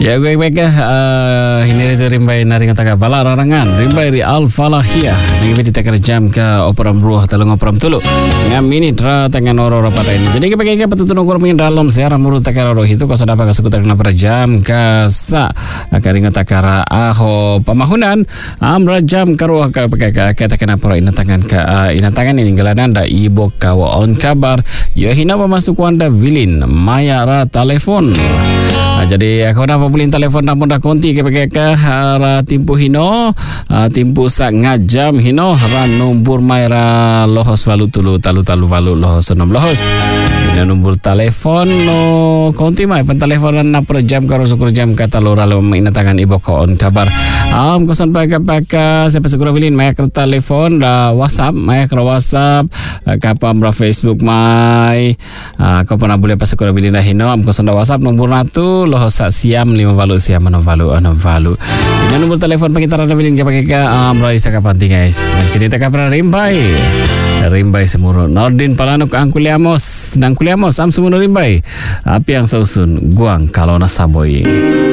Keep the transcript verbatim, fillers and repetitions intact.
Ya gue baik uh, ini itu rimbai nari ngatakan bala rarangan rimbai ri al falahia nang ibe ditakar jam ke operam ruah talung operam tulu ngam ini tra tangan oro oro pada ini jadi ke pakai ke petutun ukur min dalam seara muru takar oro itu ko sadapa ka sekutar na jam ka sa akari ngatakara aho pamahunan amra jam karuah ka pakai ka katakan apa ina tangan ka ina tangan ini geladan da ibo kawa on kabar yo hina masuk wanda vilin maya ra telefon. Nah, jadi aku nak boleh telefon namun dah konti ke pakai ke hara timpu hino uh, timpu sak ngajam hino hara nombor maira lohos walu tulu talu talu walu lohos enam lohos ini nombor telefon no konti mai pen telefonan na per jam karo syukur jam kata lora lo ina tangan ibu ko on kabar am kosan pakai pakai siapa segera bilin mai ke telefon da WhatsApp mai ke WhatsApp uh, kapam ra Facebook mai uh, kau pernah boleh pas segera bilin dah hino am kosan da WhatsApp nombor natu lohos siam lima valu siam enam valu enam valu. Ini nombor telefon kita rada bilin ke pakai ke amrai sakapanti guys. Kini tak kapra rimbai. Rimbai semuru. Nordin Palanuk angkuliamos, nangkuliamos am semuru rimbai. Api yang sausun guang kalau nasaboy.